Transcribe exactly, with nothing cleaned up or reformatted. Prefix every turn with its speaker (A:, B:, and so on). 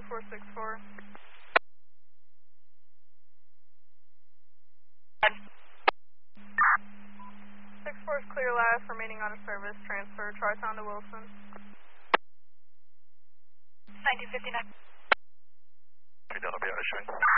A: four six four. six four is clear last, remaining on a service. Transfer Tri-Town to Wilson.
B: nineteen fifty-nine.
C: We're done, I'll be issuing.